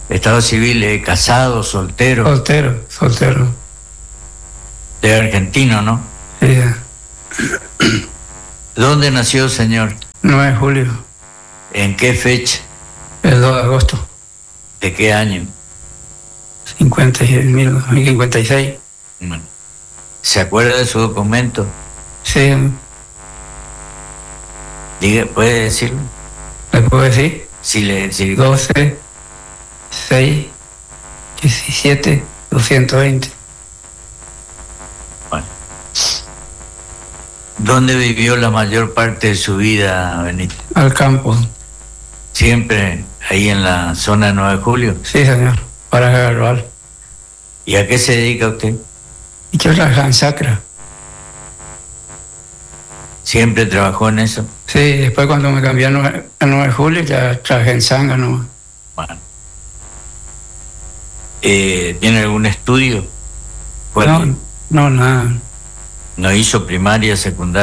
Estado civil, casado, soltero. Soltero. De argentino, ¿no? Sí. ¿Dónde nació, señor? 9 de julio. ¿En qué fecha? El 2 de agosto. ¿De qué año? 56. Bueno. ¿Se acuerda de su documento? Sí. Diga, ¿puede decirlo? ¿Le puedo decir? Si 12, 6, 17, 220. Bueno. ¿Dónde vivió la mayor parte de su vida, Benito? Al campo. ¿Siempre ahí en la zona de 9 de julio? Sí, señor. Para Garrabal. ¿Y a qué se dedica usted? Y yo trabajaba en Sacra. ¿Siempre trabajó en eso? Sí, después cuando me cambié a 9 de julio ya trabajé en Zángano. Bueno. ¿Tiene algún estudio? No, nada. ¿No hizo primaria, secundaria?